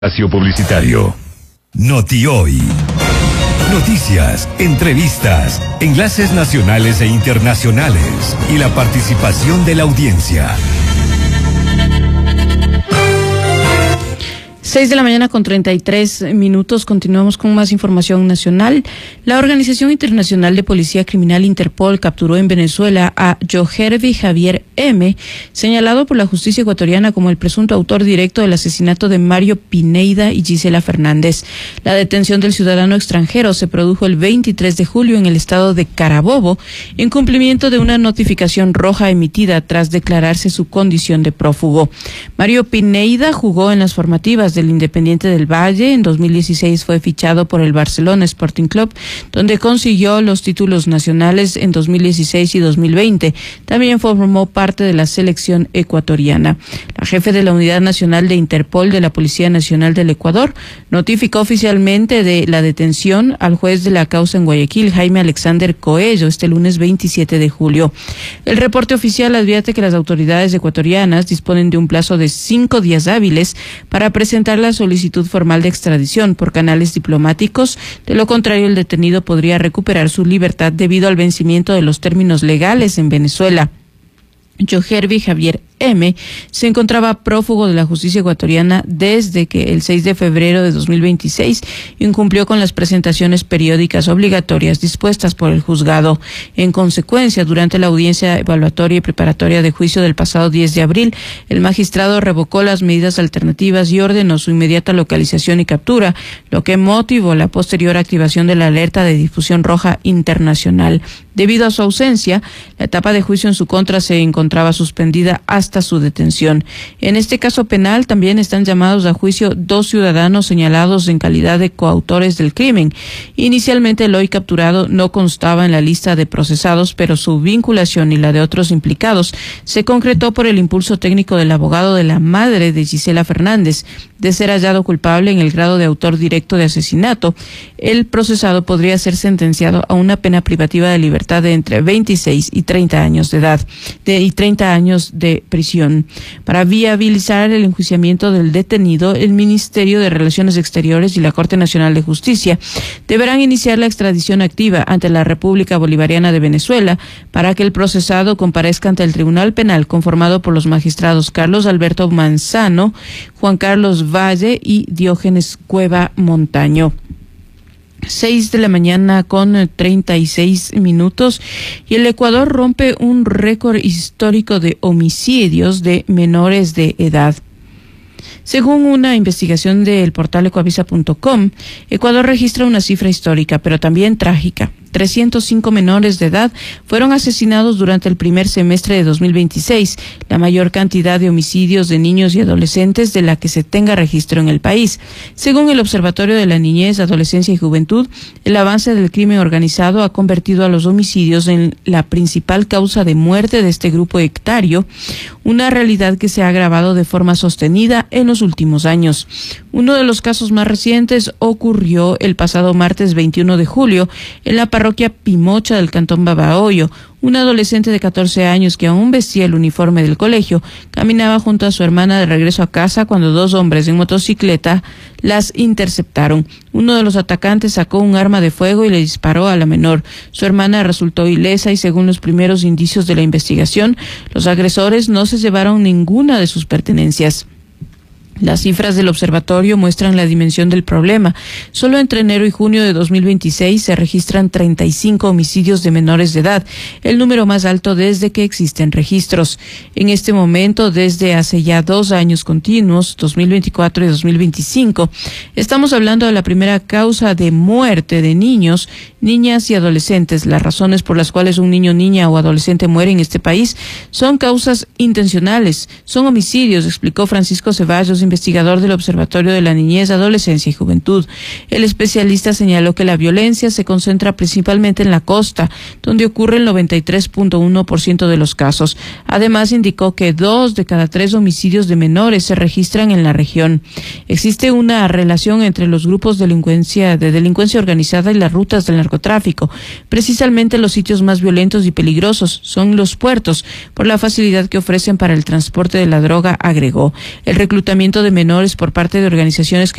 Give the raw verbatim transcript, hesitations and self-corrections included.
Espacio publicitario. Noti Hoy. Noticias, entrevistas, enlaces nacionales e internacionales y la participación de la audiencia. Seis de la mañana con treinta y tres minutos. Continuamos con más información nacional. La Organización Internacional de Policía Criminal Interpol capturó en Venezuela a Yohervi Javier M., señalado por la justicia ecuatoriana como el presunto autor directo del asesinato de Mario Pineida y Gisela Fernández. La detención del ciudadano extranjero se produjo el veintitrés de julio en el estado de Carabobo, en cumplimiento de una notificación roja emitida tras declararse su condición de prófugo. Mario Pineida jugó en las formativas del Independiente del Valle. En dos mil dieciséis fue fichado por el Barcelona Sporting Club, donde consiguió los títulos nacionales en dos mil dieciséis y dos mil veinte. También formó parte de la selección ecuatoriana. La jefe de la Unidad Nacional de Interpol de la Policía Nacional del Ecuador notificó oficialmente de la detención al juez de la causa en Guayaquil, Jaime Alexander Coello, este lunes veintisiete de julio. El reporte oficial advierte que las autoridades ecuatorianas disponen de un plazo de cinco días hábiles para presentar la solicitud formal de extradición por canales diplomáticos. De lo contrario, el detenido podría recuperar su libertad debido al vencimiento de los términos legales en Venezuela. Yohervi Javier M. se encontraba prófugo de la justicia ecuatoriana desde que el seis de febrero de dos mil veintiséis incumplió con las presentaciones periódicas obligatorias dispuestas por el juzgado. En consecuencia, durante la audiencia evaluatoria y preparatoria de juicio del pasado diez de abril, el magistrado revocó las medidas alternativas y ordenó su inmediata localización y captura, lo que motivó la posterior activación de la alerta de difusión roja internacional. Debido a su ausencia, la etapa de juicio en su contra se encontraba suspendida hasta hasta su detención. En este caso penal también están llamados a juicio dos ciudadanos señalados en calidad de coautores del crimen. Inicialmente el hoy capturado no constaba en la lista de procesados, pero su vinculación y la de otros implicados se concretó por el impulso técnico del abogado de la madre de Gisela Fernández. De ser hallado culpable en el grado de autor directo de asesinato, el procesado podría ser sentenciado a una pena privativa de libertad de entre veintiséis y treinta años de edad de, y treinta años de prisión. Para viabilizar el enjuiciamiento del detenido, el Ministerio de Relaciones Exteriores y la Corte Nacional de Justicia deberán iniciar la extradición activa ante la República Bolivariana de Venezuela para que el procesado comparezca ante el Tribunal Penal conformado por los magistrados Carlos Alberto Manzano, Juan Carlos Valle y Diógenes Cueva Montaño. Seis de la mañana con treinta y seis minutos y el Ecuador rompe un récord histórico de homicidios de menores de edad. Según una investigación del portal ecuavisa punto com, Ecuador registra una cifra histórica, pero también trágica. trescientos cinco menores de edad fueron asesinados durante el primer semestre de dos mil veintiséis, la mayor cantidad de homicidios de niños y adolescentes de la que se tenga registro en el país. Según el Observatorio de la Niñez, Adolescencia y Juventud, el avance del crimen organizado ha convertido a los homicidios en la principal causa de muerte de este grupo etario, una realidad que se ha agravado de forma sostenida en los últimos años. Uno de los casos más recientes ocurrió el pasado martes veintiuno de julio en la parroquia Pimocha del cantón Babahoyo. Un adolescente de catorce años que aún vestía el uniforme del colegio caminaba junto a su hermana de regreso a casa cuando dos hombres en motocicleta las interceptaron. Uno de los atacantes sacó un arma de fuego y le disparó a la menor. Su hermana resultó ilesa y según los primeros indicios de la investigación, los agresores no se llevaron ninguna de sus pertenencias. Las cifras del observatorio muestran la dimensión del problema. Solo entre enero y junio de dos mil veintiséis se registran treinta y cinco homicidios de menores de edad, el número más alto desde que existen registros. En este momento, desde hace ya dos años continuos, dos mil veinticuatro y dos mil veinticinco, estamos hablando de la primera causa de muerte de niños, niñas y adolescentes. Las razones por las cuales un niño, niña o adolescente muere en este país son causas intencionales, son homicidios, explicó Francisco Ceballos, investigador del Observatorio de la Niñez, Adolescencia y Juventud. El especialista señaló que la violencia se concentra principalmente en la costa, donde ocurre el noventa y tres punto uno por ciento de los casos. Además, indicó que dos de cada tres homicidios de menores se registran en la región. Existe una relación entre los grupos de delincuencia, de delincuencia organizada y las rutas del narcotráfico. Precisamente los sitios más violentos y peligrosos son los puertos, por la facilidad que ofrecen para el transporte de la droga, agregó. El reclutamiento reclutamiento de menores por parte de organizaciones